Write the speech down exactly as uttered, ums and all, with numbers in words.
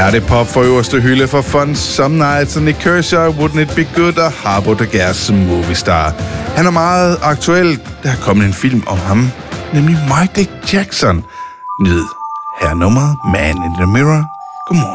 Her er det pop for øverste hylde for Fun Some Nights, og Nick Kershaw, Wouldn't It Be Good, og Harbo de Gers Movie Star. Han er meget aktuel. Der er kommet en film om ham, nemlig Michael Jackson. Nyd her er nummeret Man in the Mirror. Godmorgen.